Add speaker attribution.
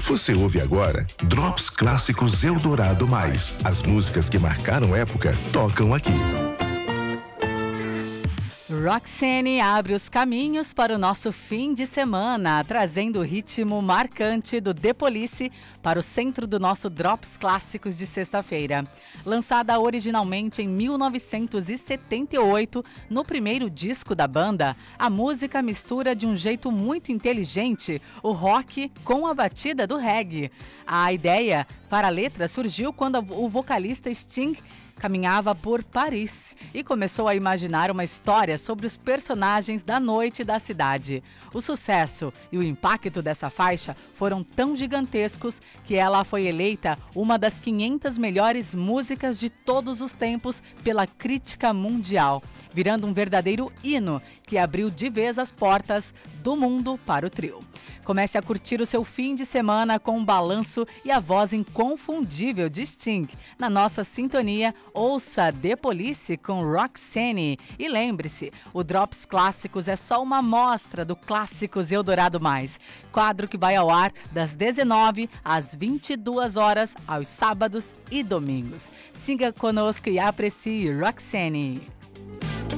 Speaker 1: Você ouve agora Drops Clássicos Eldorado Mais. As músicas que marcaram época tocam aqui.
Speaker 2: Roxane abre os caminhos para o nosso fim de semana, trazendo o ritmo marcante do The Police para o centro do nosso Drops Clássicos de sexta-feira. Lançada originalmente em 1978, no primeiro disco da banda, a música mistura de um jeito muito inteligente o rock com a batida do reggae. A ideia para a letra surgiu quando o vocalista Sting caminhava por Paris e começou a imaginar uma história sobre os personagens da noite da cidade. O sucesso e o impacto dessa faixa foram tão gigantescos que ela foi eleita uma das 500 melhores músicas de todos os tempos pela crítica mundial, virando um verdadeiro hino que abriu de vez as portas do mundo para o trio. Comece a curtir o seu fim de semana com um balanço e a voz inconfundível de Sting. Na nossa sintonia, ouça The Police com Roxane. E lembre-se, o Drops Clássicos é só uma amostra do Clássicos Eldorado Mais, quadro que vai ao ar das 19 às 22 horas, aos sábados e domingos. Siga conosco e aprecie Roxane.